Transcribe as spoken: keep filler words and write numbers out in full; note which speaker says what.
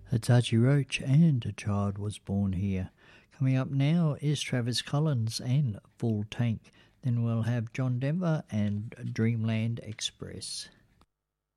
Speaker 1: It's Archie Roach and A Child Was Born Here. Coming up now is Travis Collins and Full Tank. Then we'll have John Denver and Dreamland Express.